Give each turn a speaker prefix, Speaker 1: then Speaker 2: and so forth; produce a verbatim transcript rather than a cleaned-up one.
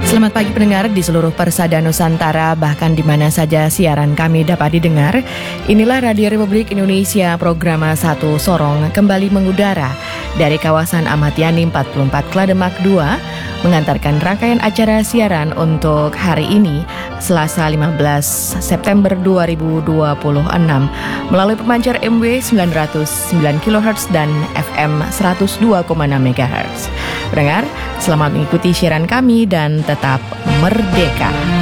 Speaker 1: Selamat pagi pendengar di seluruh persada Nusantara, bahkan di mana saja siaran kami dapat didengar. Inilah Radio Republik Indonesia, program satu Sorong kembali mengudara dari kawasan Ahmad Yani empat puluh empat Klademak dua, mengantarkan rangkaian acara siaran untuk hari ini, Selasa lima belas September dua ribu dua puluh enam, melalui pemancar M W sembilan ratus sembilan kilohertz dan F M seratus dua koma enam megahertz. Pendengar, selamat mengikuti siaran kami dan tetap merdeka.